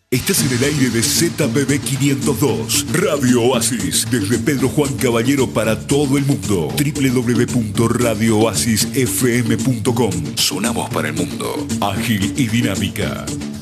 Estás en el aire de ZPB 502, Radio Oasis, desde Pedro Juan Caballero para todo el mundo. www.radiooasisfm.com. Sonamos para el mundo. Ágil y dinámica.